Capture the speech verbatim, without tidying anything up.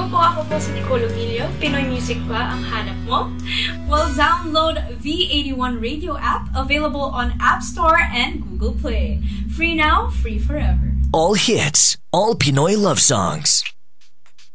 Hello po, ako po si Nicole Emilio. Pinoy music ba ang hanap mo? Well, download V eighty-one Radio app, available on App Store and Google Play. Free now, free forever. All hits, all Pinoy love songs.